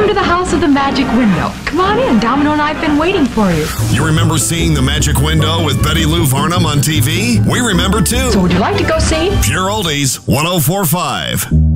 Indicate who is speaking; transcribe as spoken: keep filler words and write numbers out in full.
Speaker 1: Welcome to the House of the Magic Window. Come on in. Domino and I have been waiting for you.
Speaker 2: You remember seeing The Magic Window with Betty Lou Varnum on T V? We remember too.
Speaker 1: So would you like to go see?
Speaker 2: Pure Oldies, one oh four point five.